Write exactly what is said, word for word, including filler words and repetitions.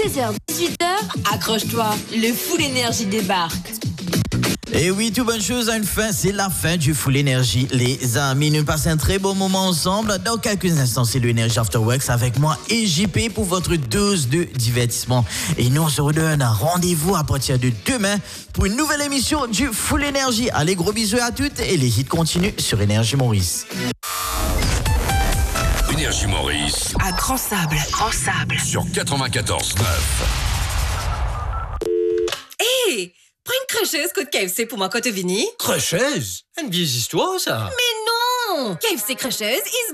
seize heures dix-huit heures, accroche-toi, le Full Énergie débarque. Et oui, toute bonne chose a une fin, c'est la fin du Full Énergie, les amis. Nous passons un très beau moment ensemble. Dans quelques instants, c'est l'Énergie After Works avec moi et J P pour votre dose de divertissement. Et nous, on se redonne un rendez-vous à partir de demain pour une nouvelle émission du Full Énergie. Allez, gros bisous à toutes et les hits continuent sur Énergie Maurice. Énergie Maurice. À Grand Sable. Grand Sable. Sur quatre-vingt-quatorze neuf. Hé hey, prends une crècheuse côte K F C pour moi, Cotovini. Crècheuse? Une vieille histoire, ça. Mais non! K F C crècheuse, is